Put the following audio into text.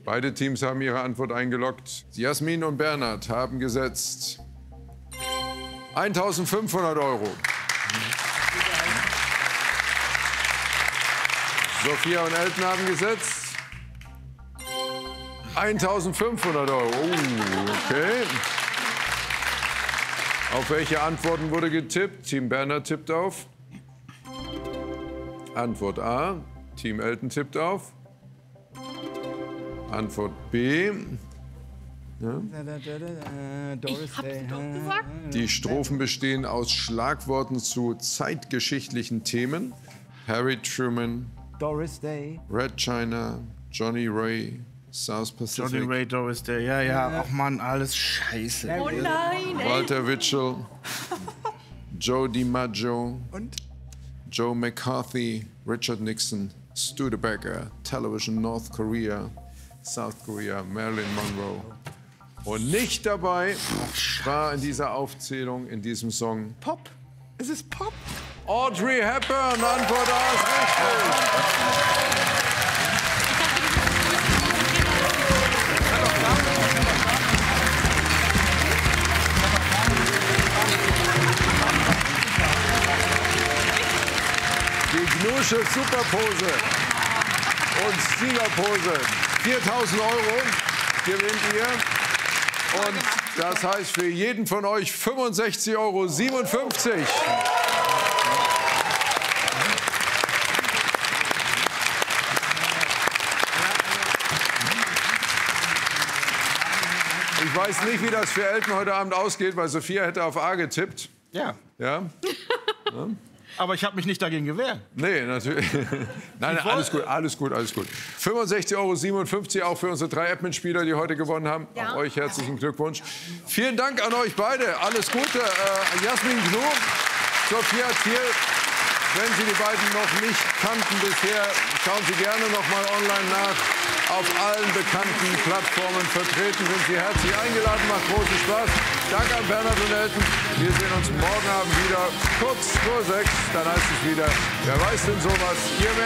Beide Teams haben ihre Antwort eingeloggt. Jasmin und Bernhard haben gesetzt 1.500 €. Sophia und Elton haben gesetzt 1.500 €. Oh, okay. Auf welche Antworten wurde getippt? Team Bernhard tippt auf Antwort A. Team Elton tippt auf Antwort B. Ja. Ich hab's doch gesagt. Die Strophen bestehen aus Schlagworten zu zeitgeschichtlichen Themen. Harry Truman, Doris Day. Red China, Johnny Ray, South Pacific, Johnny Ray, Doris Day. Ja, ja. Ach Mann, alles scheiße. Oh nein, ey. Walter Mitchell, Joe DiMaggio, Und? Joe McCarthy, Richard Nixon, Studebaker, Television North Korea, South Korea, Marilyn Monroe. Und nicht dabei war in dieser Aufzählung, in diesem Song, Pop. Es ist Pop. Audrey Hepburn. Antwort A ist richtig. Die Gnusche Superpose und Siegerpose. 4.000 € gewinnt ihr. Und das heißt für jeden von euch 65,57 €. Ich weiß nicht, wie das für Elton heute Abend ausgeht, weil Sophia hätte auf A getippt. Ja. Ja? Aber ich habe mich nicht dagegen gewehrt. Nee, natürlich. Nein, alles gut, alles gut, alles gut. 65,57 € auch für unsere 3 App-Mitspieler, die heute gewonnen haben. Ja. Auch euch herzlichen Glückwunsch. Vielen Dank an euch beide. Alles Gute. Jasmin Gnu, Sophia Thiel. Wenn Sie die beiden noch nicht kannten bisher, schauen Sie gerne noch mal online nach. Auf allen bekannten Plattformen vertreten sind Sie herzlich eingeladen. Macht großen Spaß. Danke an Bernhard und Elton. Wir sehen uns morgen Abend wieder, kurz vor 6. Dann heißt es wieder, wer weiß denn sowas? Ihr